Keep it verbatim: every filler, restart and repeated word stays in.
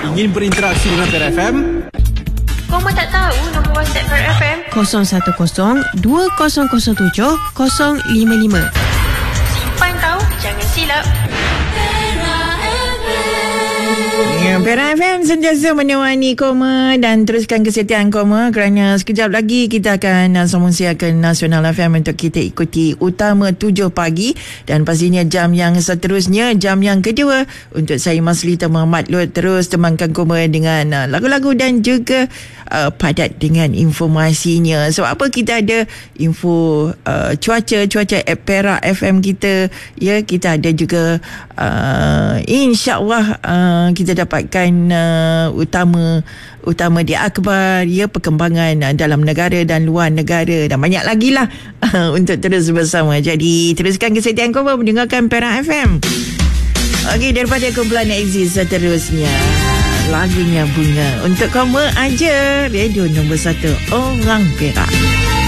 Ingin berinteraksi dengan Perak F M? Koma tak tahu nombor WhatsApp Perak F M? kosong satu kosong dua kosong kosong tujuh kosong lima lima. Simpan tahu, jangan silap. Ya, Perak F M sentiasa menemani Koma dan teruskan kesetiaan Koma kerana sekejap lagi kita akan uh, sambung siarkan Nasional F M untuk kita ikuti Utama tujuh pagi dan pastinya jam yang seterusnya, jam yang kedua untuk saya Maslita Muhammad Lut terus temankan Koma dengan uh, lagu-lagu dan juga uh, padat dengan informasinya. Sebab apa kita ada info uh, cuaca, cuaca at Perak F M kita, ya, kita ada juga uh, insya-Allah uh, kita dapat dapatkan uh, utama utama di akhbar, ya, perkembangan uh, dalam negara dan luar negara dan banyak lagi lah uh, untuk terus bersama. Jadi teruskan kesetiaan kau mendengarkan Perak F M. Okey, daripada kumpulan Exist seterusnya lagunya Bunga untuk Koma aja, radio nombor satu orang Perak.